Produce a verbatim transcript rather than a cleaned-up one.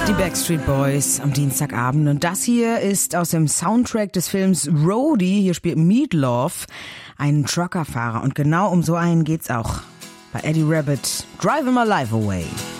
Die Backstreet Boys am Dienstagabend. Und das hier ist aus dem Soundtrack des Films Roadie. Hier spielt Meatloaf einen Truckerfahrer. Und genau um so einen geht's auch bei Eddie Rabbit. Driving My Life Away.